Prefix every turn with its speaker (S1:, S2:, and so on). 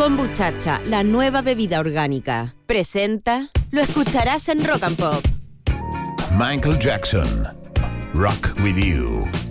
S1: Kombuchacha, la nueva bebida orgánica. Presenta, lo escucharás en Rock and Pop.
S2: Michael Jackson, Rock With You.